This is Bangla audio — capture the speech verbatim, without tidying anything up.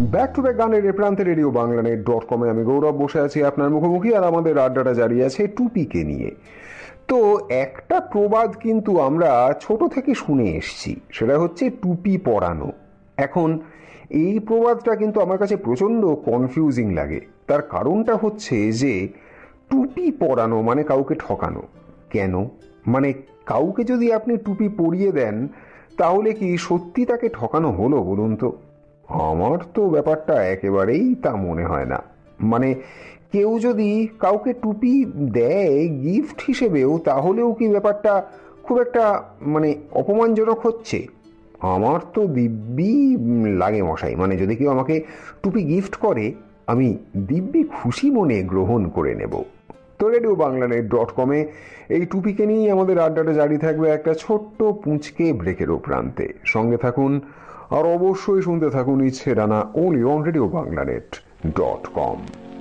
ব্যাক টু ব্যাক গানের এ প্রান্তে রেডিও বাংলানেট ডট কমে আমি গৌরব বসে আছি আপনার মুখোমুখি, আর আমাদের আড্ডাটা জারি আছে টুপিকে নিয়ে। তো একটা প্রবাদ কিন্তু আমরা ছোট থেকে শুনে এসছি, সেটা হচ্ছে টুপি পরানো। এখন এই প্রবাদটা কিন্তু আমার কাছে প্রচণ্ড কনফিউজিং লাগে। তার কারণটা হচ্ছে যে টুপি পরানো মানে কাউকে ঠকানো। কেন? মানে কাউকে যদি আপনি টুপি পরিয়ে দেন তাহলে কি সত্যি তাকে ঠকানো হলো বলুন তো? আমার তো ব্যাপারটা একেবারেই তা মনে হয় না। মানে কেউ যদি কাউকে টুপি দেয় গিফট হিসেবেও, তাহলেও কি ব্যাপারটা খুব একটা মানে অপমানজনক হচ্ছে? আমার তো দিব্যি লাগে মশাই। মানে যদি কেউ আমাকে টুপি গিফট করে আমি দিব্যি খুশি মনে গ্রহণ করে নেব। তো রেডিও বাংলানেট ডট কমে এই টুপিকে নিয়েই আমাদের আড্ডাটা জারি থাকবে একটা ছোট্ট পুঁচকে ব্রেকেরও প্রান্তে। সঙ্গে থাকুন আর অবশ্যই শুনতে থাকুন ইচ্ছে ডানা, only on radio বাংলানেট dot com.